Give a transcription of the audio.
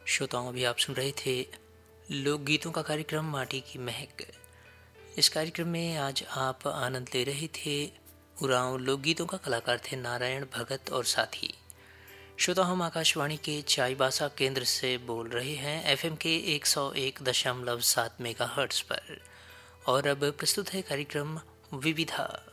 श्रोताओं, अभी आप सुन रहे थे लोकगीतों का कार्यक्रम माटी की महक। इस कार्यक्रम में आज आप आनंद ले रहे थे उरांव लोकगीतों का कलाकार थे नारायण भगत और साथी। श्रोता, हम आकाशवाणी के चाईबासा केंद्र से बोल रहे हैं एफएम के 101.7 मेगाहर्ट्ज पर। और अब प्रस्तुत है कार्यक्रम विविधा।